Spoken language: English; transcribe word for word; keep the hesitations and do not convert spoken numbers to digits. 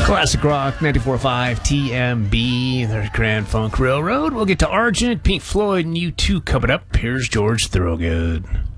Classic Rock ninety-four point five T M B, there's Grand Funk Railroad. We'll get to Argent, Pink Floyd, and U two coming up. Here's George Thorogood.